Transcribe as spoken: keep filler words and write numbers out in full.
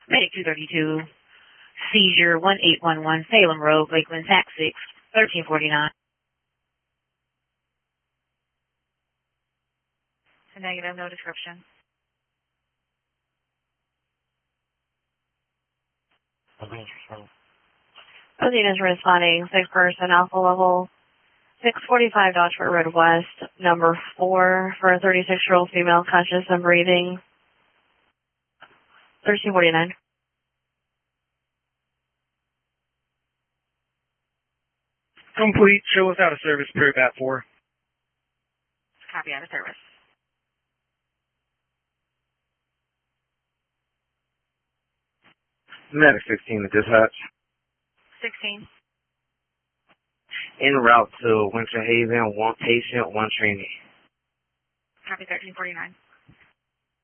Medic two thirty-two, seizure one eight one one, Salem Road, Lakeland, tax six, thirteen forty-nine. It's a negative, no description. Proceed is responding, six person, alpha level six forty-five Dodge Fort Road West, number four, for a thirty-six-year-old female, conscious and breathing, thirteen forty-nine. Complete. Show us out of service, period at four. Copy, out of service. Medic sixteen to dispatch. sixteen. En route to Winter Haven, one patient, one trainee. Copy, thirteen forty-nine.